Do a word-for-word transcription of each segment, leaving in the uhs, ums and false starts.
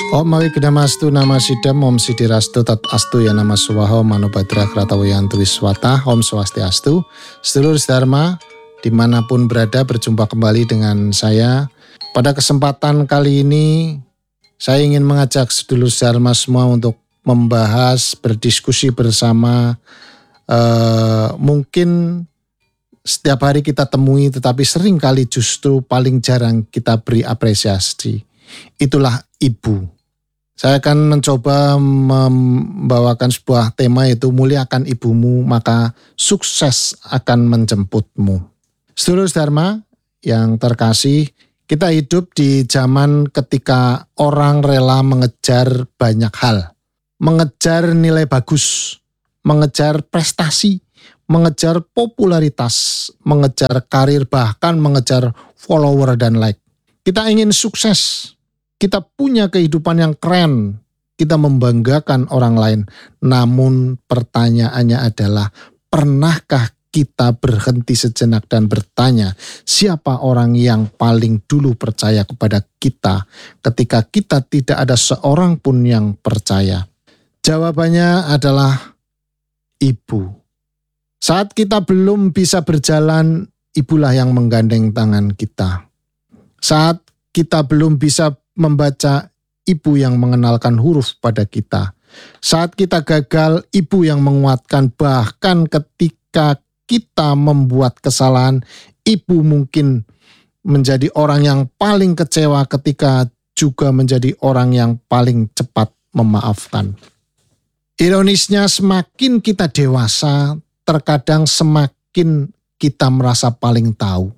Om Mawi Kedamastu Nama Sidam Om Sidirastu Tat Astu Ya Nama Suwaho Manobadra Kratawayantu Wiswata Om Swastiastu. Sedulur Dharma dimanapun berada, berjumpa kembali dengan saya. Pada kesempatan kali ini saya ingin mengajak sedulur Dharma semua untuk membahas, berdiskusi bersama. uh, Mungkin setiap hari kita temui, tetapi sering kali justru paling jarang kita beri apresiasi. Itulah ibu. Saya akan mencoba membawakan sebuah tema, yaitu muliakan ibumu maka sukses akan menjemputmu. Sedulur Dharma yang terkasih, kita hidup di zaman ketika orang rela mengejar banyak hal. Mengejar nilai bagus, mengejar prestasi, mengejar popularitas, mengejar karir, bahkan mengejar follower dan like. Kita ingin sukses. Kita punya kehidupan yang keren, kita membanggakan orang lain. Namun pertanyaannya adalah, pernahkah kita berhenti sejenak dan bertanya, siapa orang yang paling dulu percaya kepada kita ketika kita tidak ada seorang pun yang percaya? Jawabannya adalah ibu. Saat kita belum bisa berjalan, ibulah yang menggandeng tangan kita. Saat kita belum bisa membaca, ibu yang mengenalkan huruf pada kita. Saat kita gagal, ibu yang menguatkan. Bahkan ketika kita membuat kesalahan, ibu mungkin menjadi orang yang paling kecewa, ketika juga menjadi orang yang paling cepat memaafkan. Ironisnya, semakin kita dewasa, terkadang semakin kita merasa paling tahu.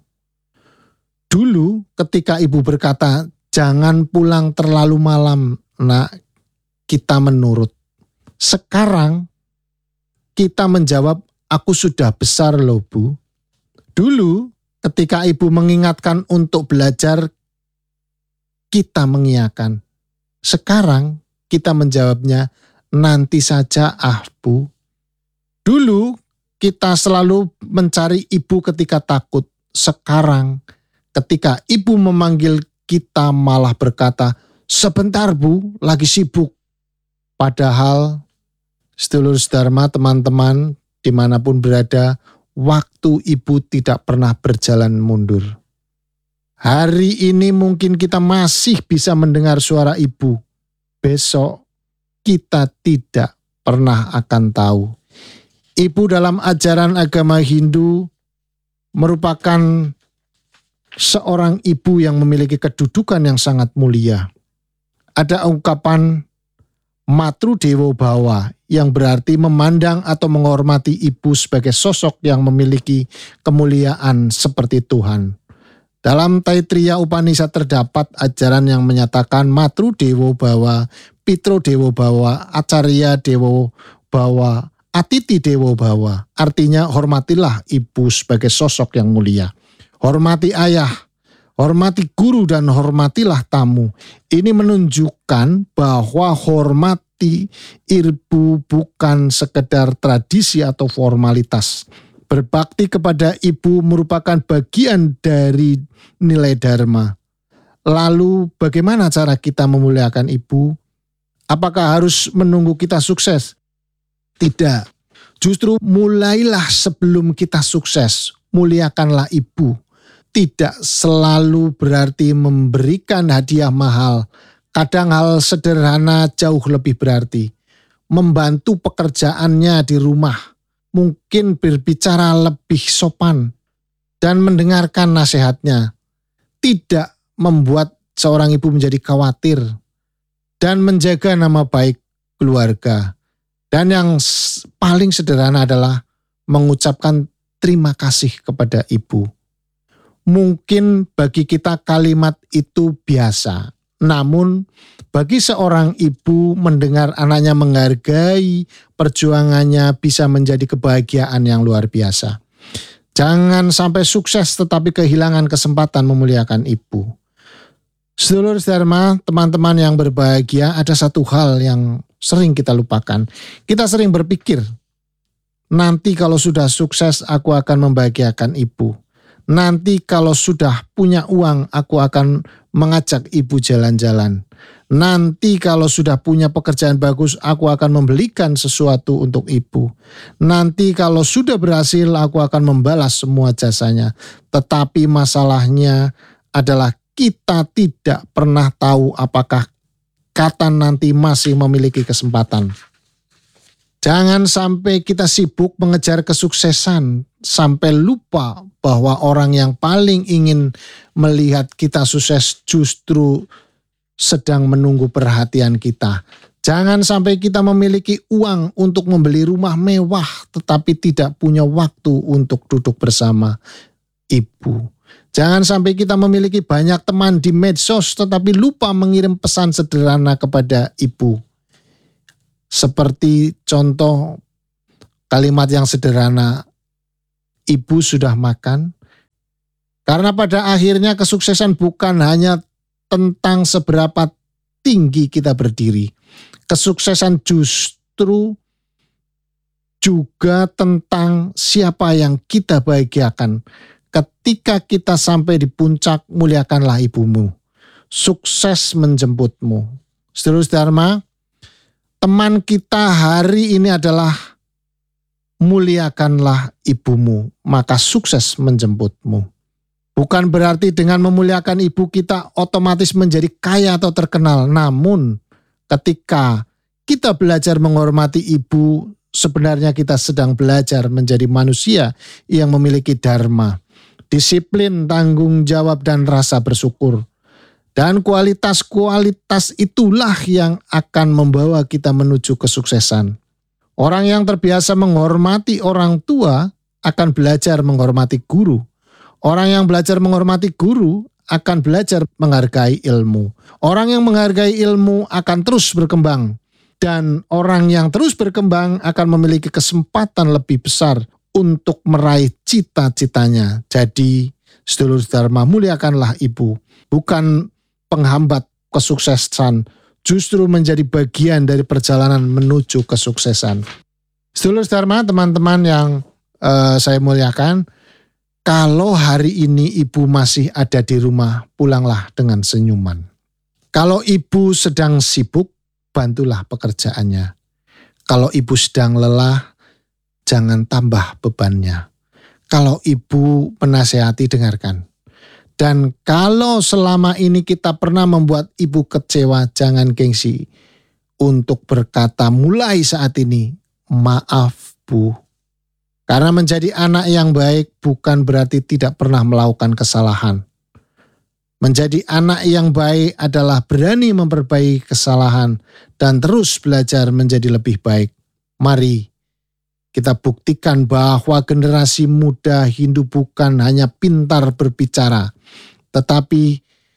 Dulu ketika ibu berkata, jangan pulang terlalu malam, nak, kita menurut. Sekarang kita menjawab, aku sudah besar loh bu. Dulu ketika ibu mengingatkan untuk belajar, kita mengiyakan. Sekarang kita menjawabnya, nanti saja ah bu. Dulu kita selalu mencari ibu ketika takut. Sekarang ketika ibu memanggil, kita malah berkata, sebentar bu, lagi sibuk. Padahal, sedulur Dharma, teman-teman, dimanapun berada, waktu ibu tidak pernah berjalan mundur. Hari ini mungkin kita masih bisa mendengar suara ibu. Besok, kita tidak pernah akan tahu. Ibu dalam ajaran agama Hindu merupakan seorang ibu yang memiliki kedudukan yang sangat mulia. Ada ungkapan Matru Dewo Bhawa yang berarti memandang atau menghormati ibu sebagai sosok yang memiliki kemuliaan seperti Tuhan. Dalam Taittiriya Upanishad terdapat ajaran yang menyatakan Matru Dewo Bhawa, Pitro Dewo Bhawa, Acarya Dewo Bhawa, Atiti Dewo Bhawa. Artinya hormatilah ibu sebagai sosok yang mulia. Hormati ayah, hormati guru, dan hormatilah tamu. Ini menunjukkan bahwa hormati ibu bukan sekedar tradisi atau formalitas. Berbakti kepada ibu merupakan bagian dari nilai dharma. Lalu bagaimana cara kita memuliakan ibu? Apakah harus menunggu kita sukses? Tidak. Justru mulailah sebelum kita sukses. Muliakanlah ibu. Tidak selalu berarti memberikan hadiah mahal. Kadang hal sederhana jauh lebih berarti. Membantu pekerjaannya di rumah. Mungkin berbicara lebih sopan. Dan mendengarkan nasihatnya. Tidak membuat seorang ibu menjadi khawatir. Dan menjaga nama baik keluarga. Dan yang paling sederhana adalah mengucapkan terima kasih kepada ibu. Mungkin bagi kita kalimat itu biasa, namun bagi seorang ibu mendengar anaknya menghargai perjuangannya bisa menjadi kebahagiaan yang luar biasa. Jangan sampai sukses tetapi kehilangan kesempatan memuliakan ibu. Sedulur Dharma, teman-teman yang berbahagia, ada satu hal yang sering kita lupakan. Kita sering berpikir, nanti kalau sudah sukses aku akan membahagiakan ibu. Nanti kalau sudah punya uang, aku akan mengajak ibu jalan-jalan. Nanti kalau sudah punya pekerjaan bagus, aku akan membelikan sesuatu untuk ibu. Nanti kalau sudah berhasil, aku akan membalas semua jasanya. Tetapi masalahnya adalah kita tidak pernah tahu apakah Katan nanti masih memiliki kesempatan. Jangan sampai kita sibuk mengejar kesuksesan sampai lupa bahwa orang yang paling ingin melihat kita sukses justru sedang menunggu perhatian kita. Jangan sampai kita memiliki uang untuk membeli rumah mewah tetapi tidak punya waktu untuk duduk bersama ibu. Jangan sampai kita memiliki banyak teman di medsos tetapi lupa mengirim pesan sederhana kepada ibu. Seperti contoh kalimat yang sederhana, ibu sudah makan. Karena pada akhirnya kesuksesan bukan hanya tentang seberapa tinggi kita berdiri. Kesuksesan justru juga tentang siapa yang kita bahagiakan. Ketika kita sampai di puncak, muliakanlah ibumu. Sukses menjemputmu. Saudara-saudara, teman kita hari ini adalah muliakanlah ibumu, maka sukses menjemputmu. Bukan berarti dengan memuliakan ibu kita otomatis menjadi kaya atau terkenal. Namun ketika kita belajar menghormati ibu, sebenarnya kita sedang belajar menjadi manusia yang memiliki dharma, disiplin, tanggung jawab, dan rasa bersyukur. Dan kualitas-kualitas itulah yang akan membawa kita menuju kesuksesan. Orang yang terbiasa menghormati orang tua akan belajar menghormati guru. Orang yang belajar menghormati guru akan belajar menghargai ilmu. Orang yang menghargai ilmu akan terus berkembang. Dan orang yang terus berkembang akan memiliki kesempatan lebih besar untuk meraih cita-citanya. Jadi, saudara-saudara, muliakanlah ibu. Bukan penghambat kesuksesan, justru menjadi bagian dari perjalanan menuju kesuksesan. Saudara-saudara, teman-teman yang uh, saya muliakan, kalau hari ini ibu masih ada di rumah, pulanglah dengan senyuman. Kalau ibu sedang sibuk, bantulah pekerjaannya. Kalau ibu sedang lelah, jangan tambah bebannya. Kalau ibu menasehati, dengarkan. Dan kalau selama ini kita pernah membuat ibu kecewa, jangan gengsi untuk berkata mulai saat ini, maaf bu. Karena menjadi anak yang baik bukan berarti tidak pernah melakukan kesalahan. Menjadi anak yang baik adalah berani memperbaiki kesalahan dan terus belajar menjadi lebih baik. Mari kita buktikan bahwa generasi muda Hindu bukan hanya pintar berbicara, tetapi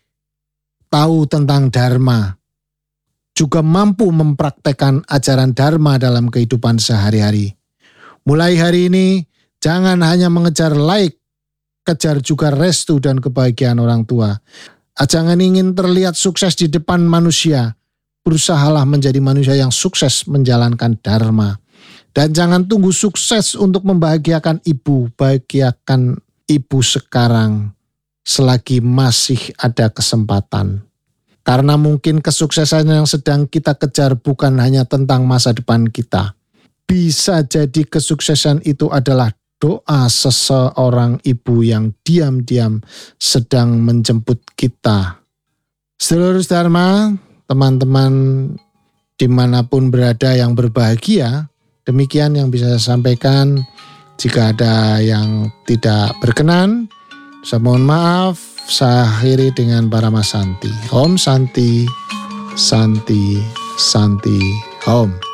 tahu tentang dharma, juga mampu mempraktekkan ajaran dharma dalam kehidupan sehari-hari. Mulai hari ini, jangan hanya mengejar like, kejar juga restu dan kebahagiaan orang tua. Jangan ingin terlihat sukses di depan manusia, berusahalah menjadi manusia yang sukses menjalankan dharma. Dan jangan tunggu sukses untuk membahagiakan ibu, bahagiakan ibu sekarang selagi masih ada kesempatan. Karena mungkin kesuksesan yang sedang kita kejar bukan hanya tentang masa depan kita. Bisa jadi kesuksesan itu adalah doa seseorang ibu yang diam-diam sedang menjemput kita. Seluruh Dharma, teman-teman dimanapun berada yang berbahagia, demikian yang bisa saya sampaikan. Jika ada yang tidak berkenan, saya mohon maaf. Saya akhiri dengan Parama Santi. Om Santi, Santi, Santi, Om.